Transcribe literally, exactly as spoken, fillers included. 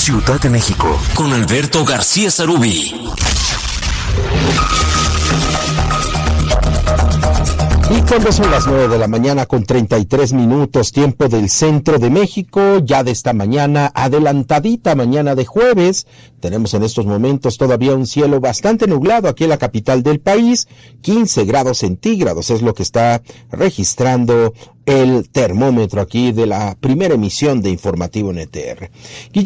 Ciudad de México, con Alberto García Sarubí. Y cuando son las nueve de la mañana con treinta y tres minutos, tiempo del centro de México, ya de esta mañana, adelantadita mañana de jueves, tenemos en estos momentos todavía un cielo bastante nublado aquí en la capital del país, quince grados centígrados es lo que está registrando el termómetro aquí de la primera emisión de Informativo N T R.